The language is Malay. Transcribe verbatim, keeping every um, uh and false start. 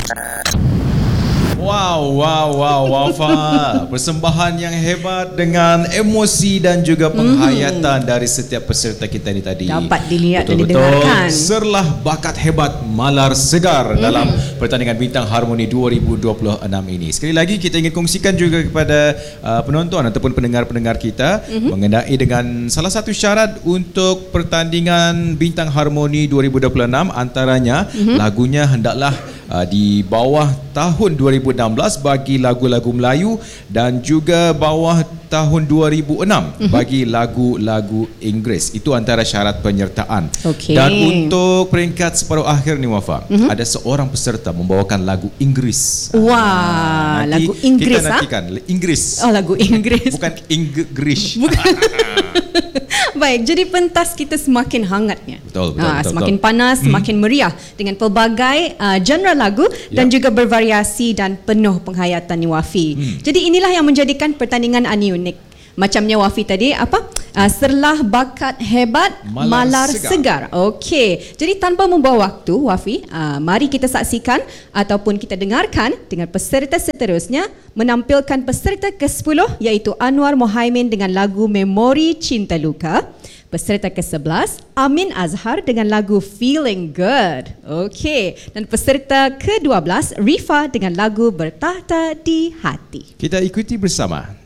Wow, wow, wow, Wafa. Persembahan yang hebat dengan emosi dan juga penghayatan mm. dari setiap peserta kita ni tadi. Dapat dilihat betul, dan didengarkan. Serlah bakat hebat Malar Segar mm. dalam pertandingan Bintang Harmoni dua ribu dua puluh enam ini. Sekali lagi kita ingin kongsikan juga kepada uh, penonton ataupun pendengar-pendengar kita mm-hmm. mengenai dengan salah satu syarat untuk pertandingan Bintang Harmoni dua ribu dua puluh enam, antaranya mm-hmm. lagunya hendaklah uh, di bawah tahun dua ribu enam belas bagi lagu-lagu Melayu dan juga bawah tahun dua ribu enam mm-hmm. bagi lagu-lagu Inggeris. Itu antara syarat penyertaan. Okay. Dan untuk peringkat separuh akhir ni Wafa, mm-hmm. ada seorang peserta membawakan lagu Inggeris. Wah, lagu Inggeris. Kita nantikan ha? Inggeris. Oh, lagu Inggeris. Bukan Inggeris. Bukan. Baik, jadi pentas kita semakin hangatnya. Betul, betul, ha, betul Semakin betul. panas, hmm. semakin meriah dengan pelbagai uh, genre lagu yep. dan juga bervariasi dan penuh penghayatan ni Wafi. Hmm. Jadi inilah yang menjadikan pertandingan ini unik. Macamnya Wafi tadi, apa? Uh, serlah bakat hebat Malar, Malar Segar. Segar. Okey. Jadi tanpa membuang waktu, Wafi, uh, mari kita saksikan ataupun kita dengarkan dengan peserta seterusnya menampilkan peserta kesepuluh iaitu Anwar Mohaimin dengan lagu Memori Cinta Luka. Peserta kesebelas Amin Azhar dengan lagu Feeling Good. Okey. Dan peserta kedua belas Rifa dengan lagu Bertahta di Hati. Kita ikuti bersama.